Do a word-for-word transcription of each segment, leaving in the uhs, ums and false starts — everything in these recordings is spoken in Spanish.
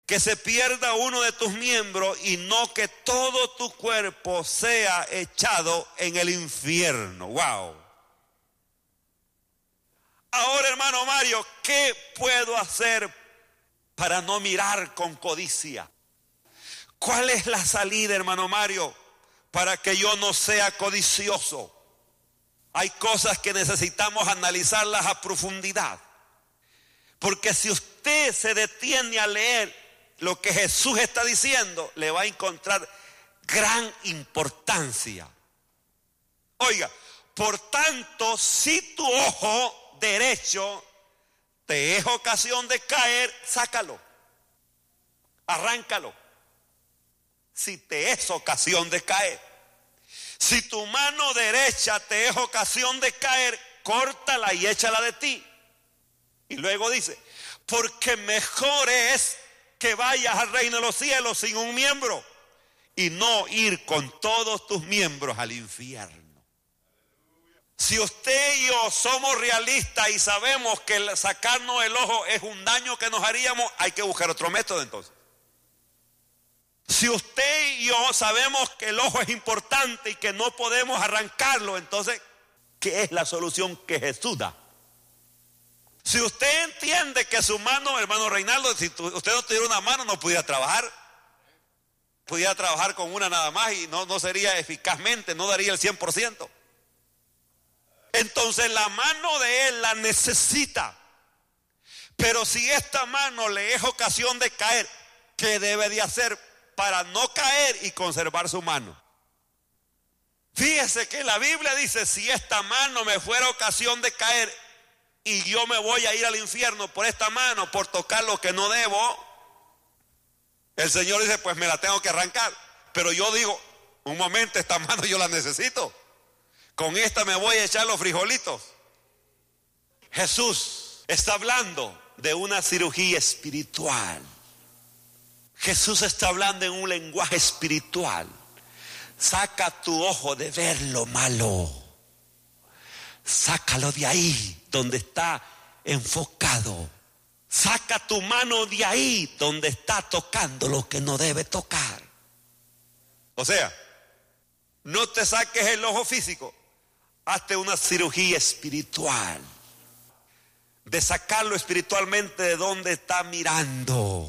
que se pierda uno de tus miembros y no que todo tu cuerpo sea echado en el infierno. Wow. Ahora, hermano Mario, ¿qué puedo hacer para no mirar con codicia? ¿Cuál es la salida, hermano Mario, para que yo no sea codicioso? Hay cosas que necesitamos analizarlas a profundidad. Porque si usted se detiene a leer lo que Jesús está diciendo, le va a encontrar gran importancia. Oiga, por tanto, si tu ojo derecho te es ocasión de caer, sácalo, arráncalo. Si te es ocasión de caer. Si tu mano derecha te es ocasión de caer, córtala y échala de ti. Y luego dice, porque mejor es que vayas al reino de los cielos sin un miembro y no ir con todos tus miembros al infierno. Si usted y yo somos realistas y sabemos que sacarnos el ojo es un daño que nos haríamos, hay que buscar otro método entonces. Si usted y yo sabemos que el ojo es importante y que no podemos arrancarlo, entonces, ¿qué es la solución que Jesús da? Si usted entiende que su mano, hermano Reinaldo, si tu, usted no tuviera una mano no pudiera trabajar. Pudiera trabajar con una nada más y no, no sería eficazmente, no daría el cien por ciento. Entonces la mano de él la necesita. Pero si esta mano le es ocasión de caer, ¿qué debe de hacer para no caer y conservar su mano? Fíjese que la Biblia dice, si esta mano me fuera ocasión de caer y yo me voy a ir al infierno por esta mano, por tocar lo que no debo, el Señor dice, pues me la tengo que arrancar. Pero yo digo, un momento, esta mano yo la necesito. Con esta me voy a echar los frijolitos. Jesús está hablando de una cirugía espiritual. Jesús está hablando en un lenguaje espiritual. Saca tu ojo de ver lo malo. Sácalo de ahí donde está enfocado. Saca tu mano de ahí donde está tocando lo que no debe tocar. O sea, no te saques el ojo físico, hazte una cirugía espiritual, de sacarlo espiritualmente de donde está mirando.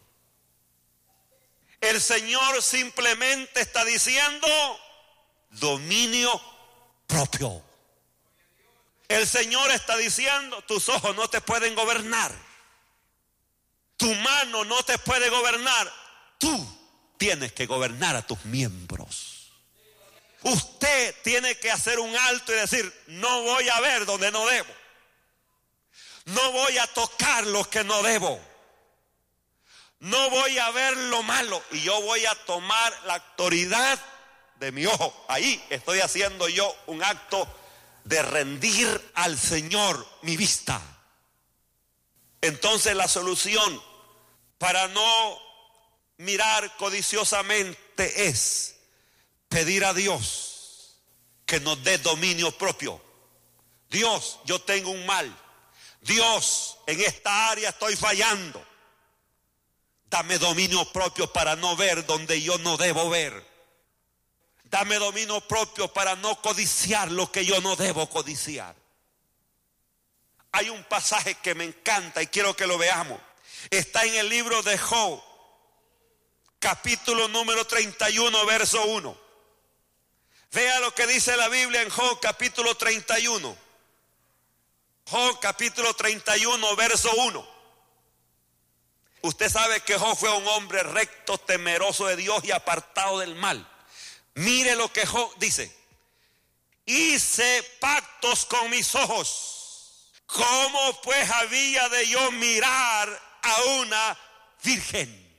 El Señor simplemente está diciendo dominio propio. El Señor está diciendo, tus ojos no te pueden gobernar. Tu mano no te puede gobernar. Tú tienes que gobernar a tus miembros. Usted tiene que hacer un alto y decir, no voy a ver donde no debo. No voy a tocar lo que no debo. No voy a ver lo malo. Y yo voy a tomar la autoridad de mi ojo. Ahí estoy haciendo yo un acto de rendir al Señor mi vista. Entonces la solución para no mirar codiciosamente es pedir a Dios que nos dé dominio propio. Dios, yo tengo un mal. Dios, en esta área estoy fallando. Dame dominio propio para no ver donde yo no debo ver. Dame dominio propio para no codiciar lo que yo no debo codiciar. Hay un pasaje que me encanta y quiero que lo veamos. Está en el libro de Job, capítulo número treinta y uno, verso uno. Vea lo que dice la Biblia en Job, capítulo treinta y uno. Job, capítulo treinta y uno, verso uno. Usted sabe que Job fue un hombre recto, temeroso de Dios y apartado del mal. Mire lo que Job dice. Hice pactos con mis ojos. ¿Cómo pues había de yo mirar a una virgen?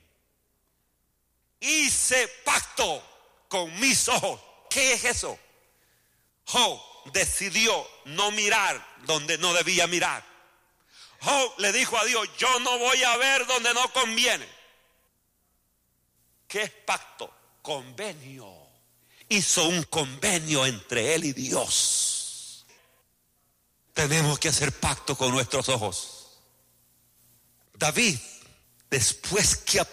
Hice pacto con mis ojos. ¿Qué es eso? Job decidió no mirar donde no debía mirar. Job le dijo a Dios, yo no voy a ver donde no conviene. ¿Qué es pacto? Convenio. Hizo un convenio entre él y Dios. Tenemos que hacer pacto con nuestros ojos. David, después que